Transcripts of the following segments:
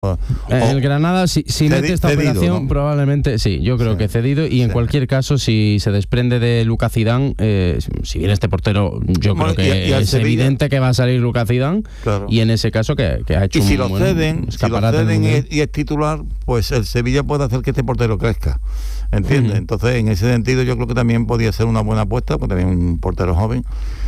El Granada, si mete esta operación, ¿no? Probablemente sí, yo creo que cedido. Y en cualquier caso, si se desprende de Lucas Zidane, si viene este portero, yo creo que es evidente que va a salir Lucas Zidane. Claro. Y en ese caso que ha hecho un buen escaparate y es titular, pues el Sevilla puede hacer que este portero crezca, ¿entiendes? Entonces, en ese sentido, yo creo que también podría ser una buena apuesta, porque también un portero joven.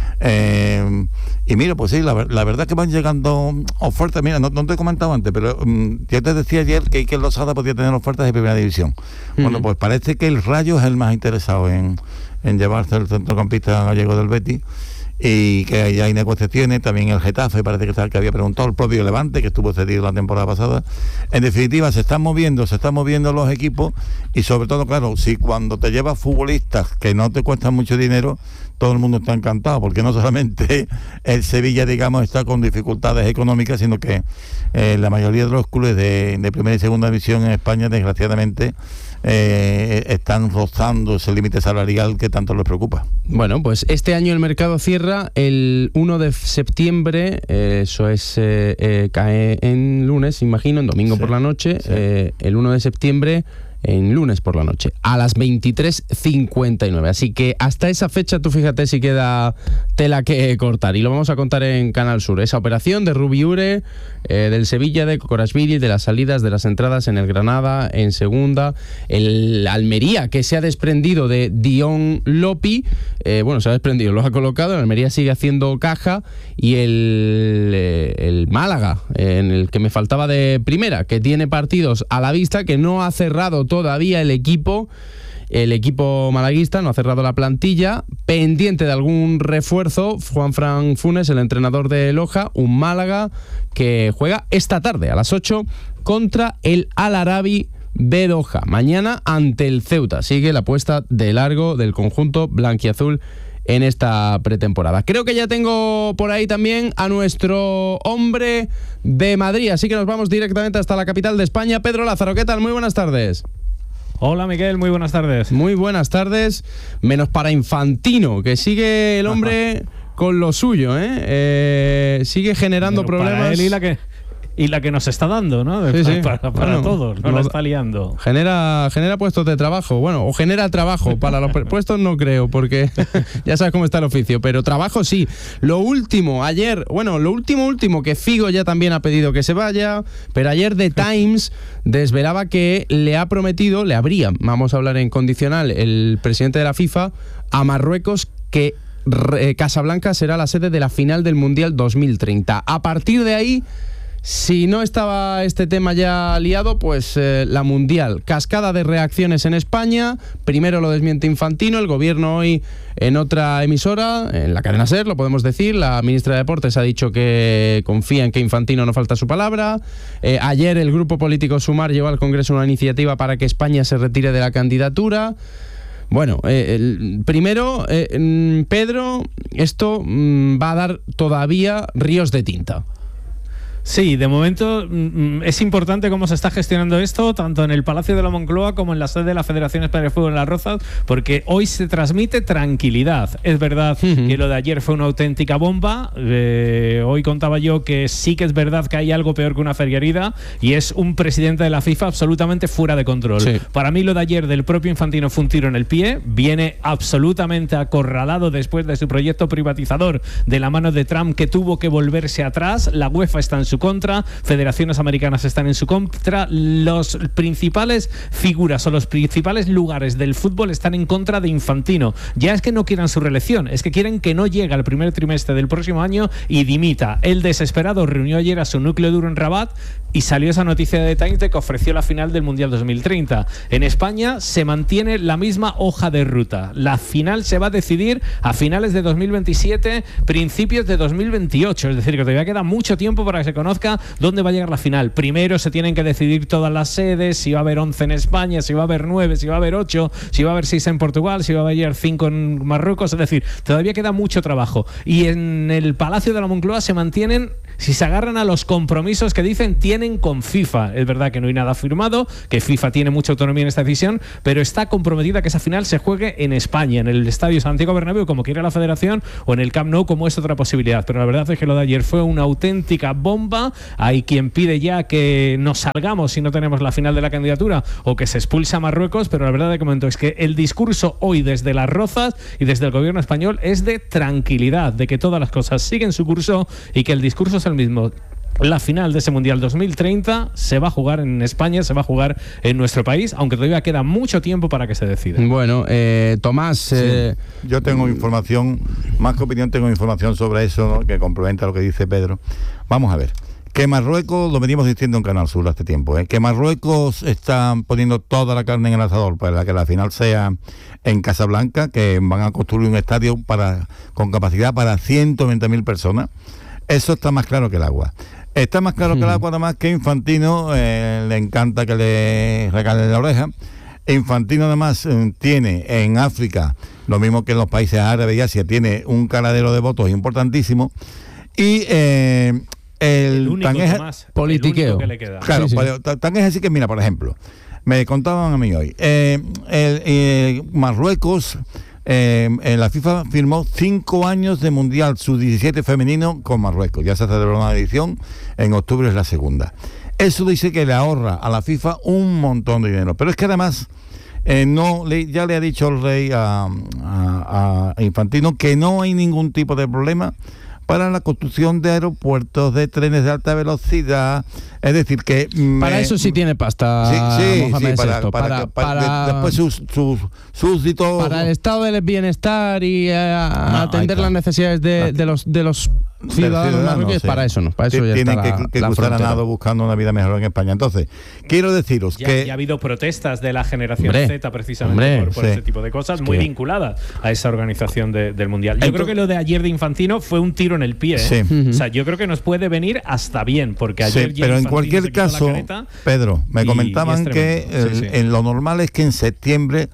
Y mira, pues sí, la verdad que van llegando ofertas. Mira, no te he comentado antes, pero yo te decía ayer que Iker Losada podía tener ofertas de primera división. Bueno, pues parece que el Rayo es el más interesado en llevarse el centrocampista gallego del Betis, y que ya hay negociaciones. También el Getafe parece que había preguntado, el propio Levante, que estuvo cedido la temporada pasada. En definitiva, se están moviendo los equipos, y sobre todo, claro, si cuando te llevas futbolistas que no te cuestan mucho dinero, todo el mundo está encantado, porque no solamente el Sevilla, digamos, está con dificultades económicas, sino que la mayoría de los clubes de primera y segunda división en España, desgraciadamente, están rozando ese límite salarial que tanto les preocupa. Bueno, pues este año el mercado cierra el 1 de septiembre, eso es, cae en lunes, imagino, en domingo por la noche, el 1 de septiembre, en lunes por la noche, a las 23:59. Así que hasta esa fecha, tú fíjate si queda tela que cortar. Y lo vamos a contar en Canal Sur. Esa operación de Rubiure, del Sevilla, de Kokoraschvili, de las salidas, de las entradas en el Granada, en segunda. El Almería, que se ha desprendido de Dion Lopi. Bueno, se ha desprendido, lo ha colocado. El Almería sigue haciendo caja. Y el Málaga, en el que me faltaba de primera, que tiene partidos a la vista, que no ha cerrado todavía el equipo malaguista, no ha cerrado la plantilla, pendiente de algún refuerzo. Juanfran Funes, el entrenador de Loja, un Málaga que juega esta tarde a las 8 contra el Al Arabi de Doha, mañana ante el Ceuta. Sigue la apuesta de largo del conjunto blanquiazul en esta pretemporada. Creo que ya tengo por ahí también a nuestro hombre de Madrid, así que nos vamos directamente hasta la capital de España. Pedro Lázaro, ¿qué tal? Muy buenas tardes. Hola Miguel, muy buenas tardes. Muy buenas tardes, menos para Infantino, que sigue el hombre con lo suyo, sigue generando problemas. Para él y la que nos está dando, ¿no? Sí. Para todos, no la está liando. Genera puestos de trabajo, bueno, o genera trabajo. Para los puestos no creo, porque ya sabes cómo está el oficio, pero trabajo sí. Lo último, ayer, bueno, lo último, que Figo ya también ha pedido que se vaya, pero ayer The Times desvelaba que le habría, vamos a hablar en condicional, el presidente de la FIFA, a Marruecos, que Casablanca será la sede de la final del Mundial 2030. A partir de ahí, si no estaba este tema ya liado, pues la Mundial. Cascada de reacciones en España. Primero lo desmiente Infantino, el gobierno hoy en otra emisora, en la cadena SER, lo podemos decir. La ministra de Deportes ha dicho que confía en que Infantino no falta su palabra. Ayer el grupo político Sumar llevó al Congreso una iniciativa para que España se retire de la candidatura. Bueno, primero, Pedro, esto va a dar todavía ríos de tinta. Sí, de momento es importante cómo se está gestionando esto, tanto en el Palacio de la Moncloa como en la sede de la Federación Española de Fútbol en Las Rozas, porque hoy se transmite tranquilidad. Es verdad que lo de ayer fue una auténtica bomba. Hoy contaba yo que sí que es verdad que hay algo peor que una ferierida, y es un presidente de la FIFA absolutamente fuera de control. Sí. Para mí lo de ayer del propio Infantino fue un tiro en el pie. Viene absolutamente acorralado después de su proyecto privatizador de la mano de Trump, que tuvo que volverse atrás. La UEFA está en su contra, federaciones americanas están en su contra, los principales figuras o los principales lugares del fútbol están en contra de Infantino. Ya es que no quieran su reelección, es que quieren que no llegue al primer trimestre del próximo año y dimita. El desesperado reunió ayer a su núcleo duro en Rabat y salió esa noticia de The Times de que ofreció la final del Mundial 2030. En España se mantiene la misma hoja de ruta. La final se va a decidir a finales de 2027, principios de 2028, es decir, que todavía queda mucho tiempo para que se conozca dónde va a llegar la final. Primero se tienen que decidir todas las sedes, si va a haber 11 en España, si va a haber 9, si va a haber 8, si va a haber 6 en Portugal, si va a haber 5 en Marruecos. Es decir, todavía queda mucho trabajo. Y en el Palacio de la Moncloa se mantienen si se agarran a los compromisos que dicen tienen con FIFA. Es verdad que no hay nada firmado, que FIFA tiene mucha autonomía en esta decisión, pero está comprometida que esa final se juegue en España, en el Estadio Santiago Bernabéu, como quiere la Federación, o en el Camp Nou, como es otra posibilidad. Pero la verdad es que lo de ayer fue una auténtica bomba. Hay quien pide ya que nos salgamos si no tenemos la final de la candidatura o que se expulse a Marruecos, pero la verdad de momento es que el discurso hoy desde Las Rozas y desde el gobierno español es de tranquilidad, de que todas las cosas siguen su curso y que el discurso es el mismo. La final de ese Mundial 2030 se va a jugar en España, se va a jugar en nuestro país, aunque todavía queda mucho tiempo para que se decida. Bueno, Tomás... Sí, yo tengo información, más que opinión, tengo información sobre eso, ¿no?, que complementa lo que dice Pedro. Vamos a ver. Que Marruecos, lo venimos diciendo en Canal Sur hace tiempo, que Marruecos está poniendo toda la carne en el asador para que la final sea en Casablanca, que van a construir un estadio con capacidad para 120.000 personas. Eso está más claro que el agua. Está más claro que el agua, además, que Infantino le encanta que le regalen la oreja. Infantino, además, tiene en África, lo mismo que en los países árabes y Asia, tiene un caladero de votos importantísimo. Y el único, Tomás, politiqueo que le queda. Claro, sí, sí. Tan es así que, mira, por ejemplo, me contaban a mí hoy, Marruecos, la FIFA firmó 5 años de Mundial Sub-17 femenino con Marruecos. Ya se celebró una edición, en octubre es la segunda. Eso dice que le ahorra a la FIFA un montón de dinero. Pero es que además, ya le ha dicho el rey a Infantino que no hay ningún tipo de problema para la construcción de aeropuertos, de trenes de alta velocidad. Es decir, que... Para eso sí tiene pasta. Sí, para después sus súbditos... Para el estado del bienestar y atender las necesidades de los ciudadanos marroquíes, sí. Para eso no. Para eso ya tienen que cruzar a nado buscando una vida mejor en España. Entonces, quiero deciros que... Ya ha habido protestas de la generación Z precisamente por este tipo de cosas, muy vinculadas a esa organización del Mundial. Yo creo que lo de ayer de Infantino fue un tiro en el pie. Sí. O sea, yo creo que nos puede venir hasta bien, porque ayer pero en cualquier caso, Pedro, me comentaban que en lo normal es que en septiembre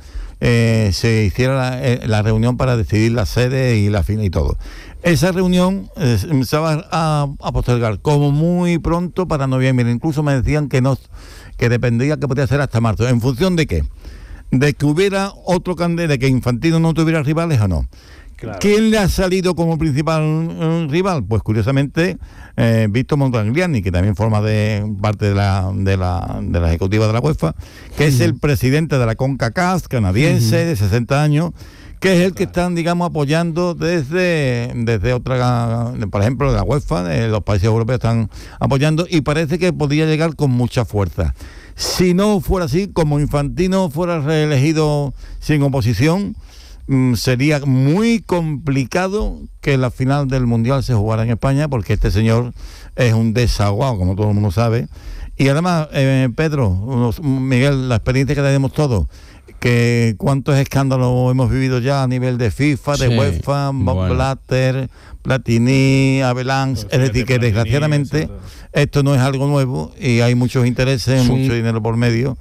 se hiciera la reunión para decidir la sede y la final y todo. Esa reunión se va a postergar como muy pronto para noviembre. Incluso me decían que dependía, que podía ser hasta marzo. ¿En función de qué? De que hubiera otro candidato, de que Infantino no tuviera rivales o no. Claro. ¿Quién le ha salido como principal rival? Pues curiosamente Víctor Montagliani, que también forma parte de la ejecutiva de la UEFA, que es el presidente de la CONCACAF, canadiense, de 60 años, que es el que están, digamos, apoyando desde otra, por ejemplo, de la UEFA, los países europeos están apoyando, y parece que podría llegar con mucha fuerza. Si no fuera así, como Infantino fuera reelegido sin oposición, sería muy complicado que la final del Mundial se jugara en España, porque este señor es un desaguado, como todo el mundo sabe. Y además, Pedro, Miguel, la experiencia que tenemos todos, que cuántos escándalos hemos vivido ya a nivel de FIFA, de UEFA, Blatter, Platini, Avalanche, es decir, que desgraciadamente esto no es algo nuevo y hay muchos intereses, mucho dinero por medio.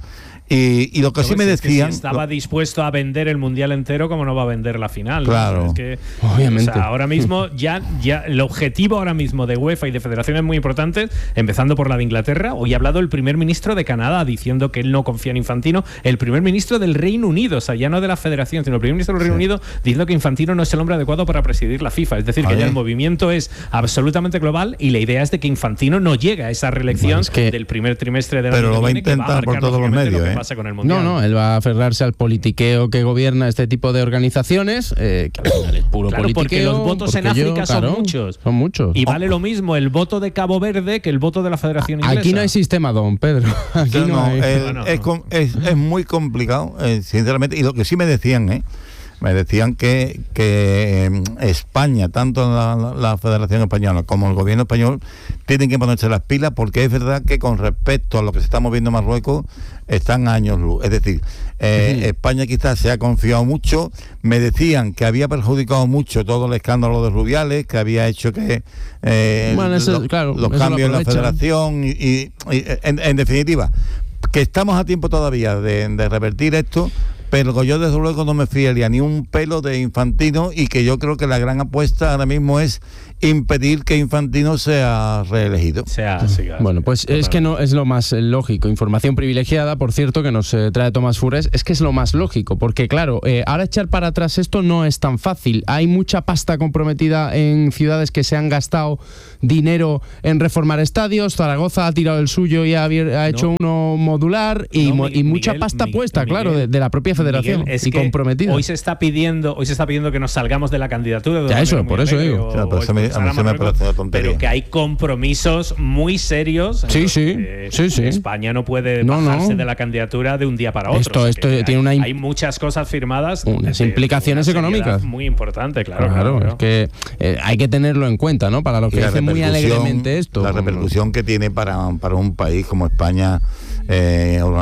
Y lo que sí me decían... Si estaba dispuesto a vender el Mundial entero, ¿cómo no va a vender la final? Claro. Es que, obviamente. O sea, ahora mismo, ya el objetivo ahora mismo de UEFA y de federaciones muy importantes, empezando por la de Inglaterra. Hoy ha hablado el primer ministro de Canadá diciendo que él no confía en Infantino. El primer ministro del Reino Unido, o sea, ya no de la federación, sino el primer ministro del Reino Unido diciendo que Infantino no es el hombre adecuado para presidir la FIFA. Es decir, que ya el movimiento es absolutamente global y la idea es de que Infantino no llegue a esa reelección del primer trimestre del año. Pero lo va a intentar por todos los medios, con el Mundial. No, él va a aferrarse al politiqueo que gobierna este tipo de organizaciones, que al final es puro politiqueo. Porque los votos en África son muchos. Son muchos. Y vale lo mismo el voto de Cabo Verde que el voto de la Federación Inglesa. Aquí no hay sistema DON, Pedro. Aquí no hay. Es muy complicado, sinceramente. Y lo que sí me decían, que España, tanto la Federación Española como el gobierno español, tienen que ponerse las pilas, porque es verdad que con respecto a lo que se está moviendo en Marruecos, están a años luz. Es decir, España quizás se ha confiado mucho. Me decían que había perjudicado mucho todo el escándalo de Rubiales, que había hecho que los cambios en la federación y en definitiva, que estamos a tiempo todavía de revertir esto, pero yo desde luego no me fiaría ni un pelo de Infantino, y que yo creo que la gran apuesta ahora mismo es impedir que Infantino sea reelegido. Bueno, pues es que no es lo más lógico. Información privilegiada, por cierto, que nos trae Tomás Fures, es que es lo más lógico, porque claro, ahora echar para atrás esto no es tan fácil. Hay mucha pasta comprometida en ciudades que se han gastado dinero en reformar estadios. Zaragoza ha tirado el suyo y ha hecho uno modular, y mucha pasta puesta, claro, de la propia federación, Miguel, y comprometida. Hoy se está pidiendo que nos salgamos de la candidatura. Ya, eso, por eso digo. A mí se me parece una tontería. Pero que hay compromisos muy serios. Sí. España no puede bajarse de la candidatura de un día para otro. Esto tiene hay muchas cosas firmadas. Unas implicaciones económicas. Muy importante, claro. Es que hay que tenerlo en cuenta, ¿no? Para lo que dice muy alegremente esto. La repercusión que tiene para un país como España. Pero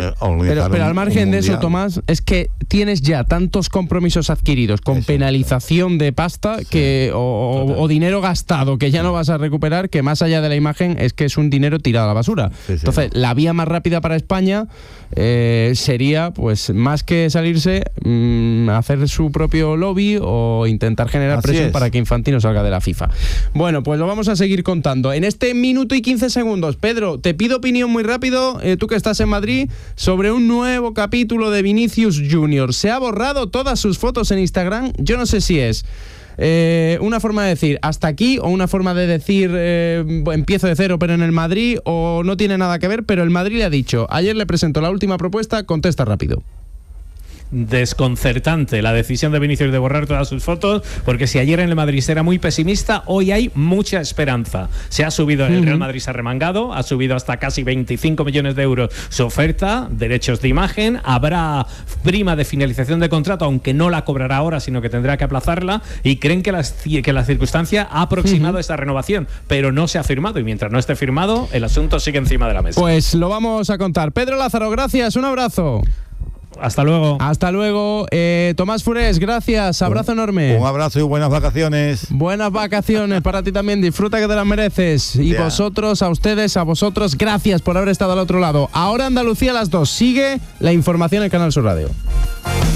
al margen de eso, Tomás, es que tienes ya tantos compromisos adquiridos con penalización de pasta o dinero gastado que ya no vas a recuperar, que más allá de la imagen es que es un dinero tirado a la basura. Entonces, la vía más rápida para España sería, pues, más que salirse, hacer su propio lobby o intentar generar presión para que Infantino salga de la FIFA. Bueno, pues lo vamos a seguir contando. En este minuto y 15 segundos, Pedro, te pido opinión muy rápido, tú que estás en Madrid, sobre un nuevo capítulo de Vinicius Junior. Se ha borrado todas sus fotos en Instagram. Yo no sé si es una forma de decir hasta aquí, o una forma de decir empiezo de cero pero en el Madrid, o no tiene nada que ver, pero el Madrid le ha dicho: ayer le presentó la última propuesta, contesta rápido. Desconcertante la decisión de Vinicius de borrar todas sus fotos, porque si ayer en el Madrid era muy pesimista, hoy hay mucha esperanza. Se ha subido, el Real Madrid se ha remangado, ha subido hasta casi 25 millones de euros su oferta, derechos de imagen, habrá prima de finalización de contrato, aunque no la cobrará ahora, sino que tendrá que aplazarla, y creen que la circunstancia ha aproximado esta renovación, pero no se ha firmado, y mientras no esté firmado, el asunto sigue encima de la mesa. Pues lo vamos a contar. Pedro Lázaro, gracias, un abrazo. Hasta luego. Hasta luego. Tomás Fures, gracias. Abrazo enorme. Un abrazo y buenas vacaciones. Buenas vacaciones para ti también. Disfruta, que te las mereces. Y vosotros, a ustedes, a vosotros, gracias por haber estado al otro lado. Ahora Andalucía a las 2. Sigue la información en Canal Sur Radio.